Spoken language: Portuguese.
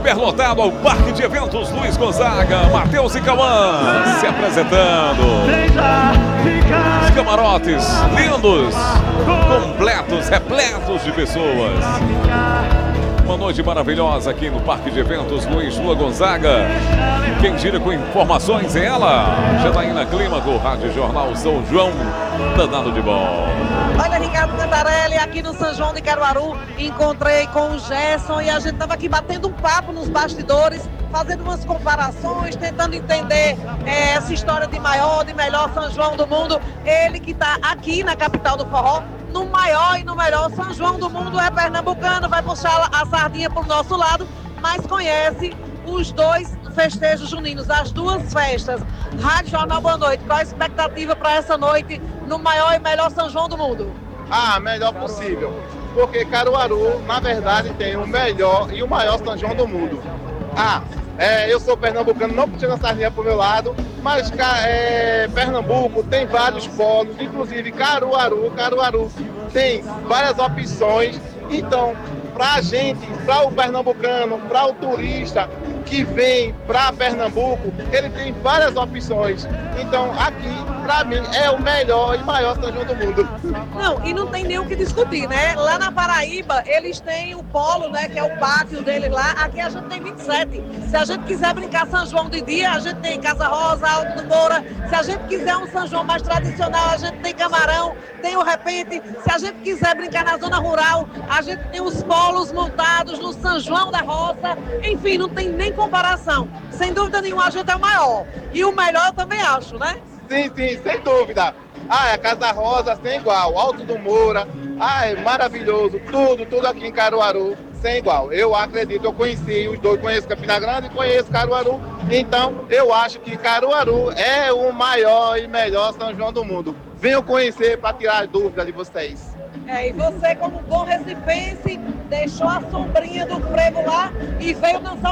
superlotado ao Parque de Eventos Luiz Gonzaga, Matheus e Cauã se apresentando. Os camarotes lindos, completos, repletos de pessoas. Uma noite maravilhosa aqui no Parque de Eventos Luiz Gonzaga. Quem gira com informações é ela, Janaína Clima, do Rádio Jornal São João, danado de bom. Olha, Ricardo Cantarelli, aqui no São João de Caruaru, encontrei com o Gerson e a gente estava aqui batendo um papo nos bastidores, fazendo umas comparações, tentando entender essa história de maior, de melhor São João do mundo. Ele que está aqui na capital do forró, no maior e no melhor São João do mundo, é pernambucano, vai puxar a sardinha para o nosso lado, mas conhece os dois festejos juninos, as duas festas. Rádio Jornal, boa noite. Qual a expectativa para essa noite no maior e melhor São João do mundo? Melhor possível, porque Caruaru, na verdade, tem o melhor e o maior São João do mundo. Eu sou pernambucano, não puxando a sardinha pro meu lado, mas Pernambuco tem vários polos, inclusive Caruaru tem várias opções. Então, pra gente, para o pernambucano, para o turista que vem para Pernambuco, ele tem várias opções. Então, aqui, para mim, é o melhor e maior São João do mundo. Não, e não tem nem o que discutir, né? Lá na Paraíba, eles têm o polo, né? Que é o pátio dele lá. Aqui a gente tem 27. Se a gente quiser brincar São João de dia, a gente tem Casa Rosa, Alto do Moura. Se a gente quiser um São João mais tradicional, a gente tem Camarão, tem o Repente. Se a gente quiser brincar na zona rural, a gente tem os polos montados no São João da Roça. Enfim, não tem nem comparação. Sem dúvida nenhuma, a gente é o maior. E o melhor eu também acho, né? Sim, sem dúvida. A Casa Rosa sem igual, Alto do Moura, é maravilhoso, tudo aqui em Caruaru, sem igual. Eu acredito, eu conheci os dois, conheço Campina Grande e conheço Caruaru, então eu acho que Caruaru é o maior e melhor São João do mundo. Venham conhecer para tirar as dúvidas de vocês. E você, como bom recifense, deixou a sombrinha do frevo lá e veio dançar